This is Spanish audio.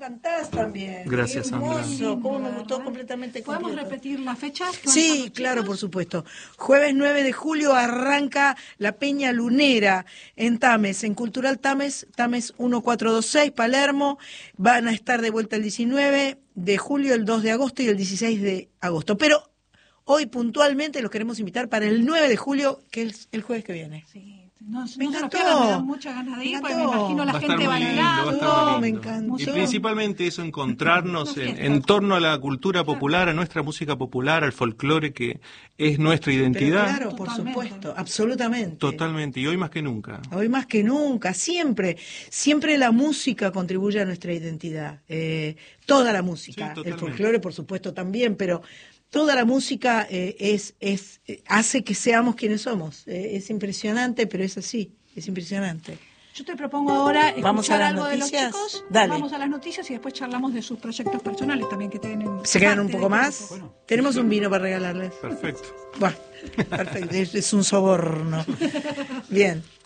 cantás también. Gracias, Sandra. Hermoso, cómo me gustó completamente. ¿Podemos completo. repetir las fechas? Sí, claro, por supuesto. Jueves 9 de julio arranca la Peña Lunera en Tames, en Cultural Tames, Tames 1426, Palermo. Van a estar de vuelta el 19 de julio, el 2 de agosto y el 16 de agosto. Pero hoy puntualmente los queremos invitar para el 9 de julio, que es el jueves que viene. Sí. No se Me lo encantó. pierdan, me dan muchas ganas de ir, porque me imagino la Va a estar gente muy lindo, bailando. va a estar muy me lindo. encantó. Y principalmente eso, encontrarnos en torno a la cultura popular, a nuestra música popular, al folclore que es nuestra Pero identidad. claro, por supuesto, absolutamente. Totalmente, y hoy más que nunca. Hoy más que nunca, siempre la música contribuye a nuestra identidad. Toda la música, Sí, el folclore por supuesto también, pero toda la música hace que seamos quienes somos. Es impresionante, pero es así, es impresionante. Yo te propongo ahora Vamos escuchar a las algo de los noticias. chicos, Dale. vamos a las noticias y después charlamos de sus proyectos personales también que tienen. ¿Se quedan un parte poco de más? este grupo. Tenemos un vino para regalarles. Perfecto. Bueno, perfecto, es un soborno. Bien.